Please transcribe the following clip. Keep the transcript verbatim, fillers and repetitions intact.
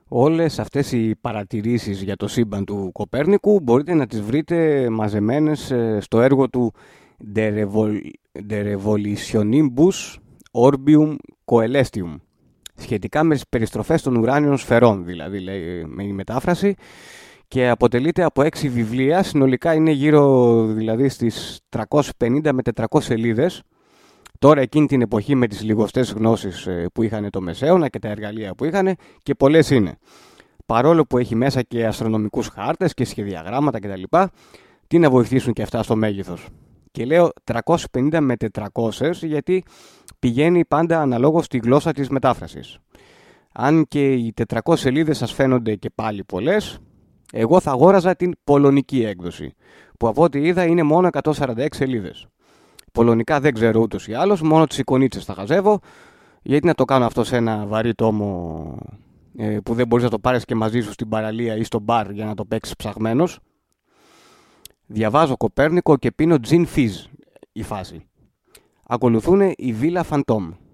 Όλες αυτές οι παρατηρήσεις για το σύμπαν του Κοπέρνικου μπορείτε να τις βρείτε μαζεμένες στο έργο του De Revolutionibus Orbium Coelestium, σχετικά με τις περιστροφές των ουράνιων σφαιρών, δηλαδή λέει με η μετάφραση, και αποτελείται από έξι βιβλία, συνολικά είναι γύρω δηλαδή στις τριακόσιες πενήντα με τετρακόσιες σελίδες. Τώρα εκείνη την εποχή με τις λιγοστές γνώσεις που είχαν το Μεσαίωνα και τα εργαλεία που είχαν, και πολλές είναι. Παρόλο που έχει μέσα και αστρονομικούς χάρτες και σχεδιαγράμματα κτλ. Τι να βοηθήσουν και αυτά στο μέγεθος. Και λέω τριακόσιες πενήντα με τετρακόσιες γιατί πηγαίνει πάντα αναλόγως στη γλώσσα της μετάφρασης. Αν και οι τετρακόσιες σελίδες σας φαίνονται και πάλι πολλές, εγώ θα αγόραζα την πολωνική έκδοση, που από ό,τι είδα είναι μόνο εκατόν σαράντα έξι σελίδες. Πολωνικά δεν ξέρω ούτως ή άλλως, μόνο τις εικονίτσες θα χαζεύω, γιατί να το κάνω αυτό σε ένα βαρύ τόμο ε, που δεν μπορείς να το πάρεις και μαζί σου στην παραλία ή στο μπαρ για να το παίξεις ψαγμένος. Διαβάζω Κοπέρνικο και πίνω τζιν φιζ η φάση. Ακολουθούν η Villa Phantom.